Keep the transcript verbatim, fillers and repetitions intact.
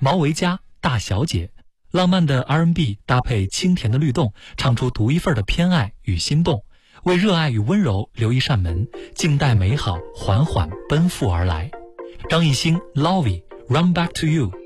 毛维佳大小姐，浪漫的 R and B 搭配清甜的律动，唱出独一份的偏爱与心动，为热爱与温柔留一扇门，静待美好缓缓奔赴而来。张艺兴 Lovey Run Back to You。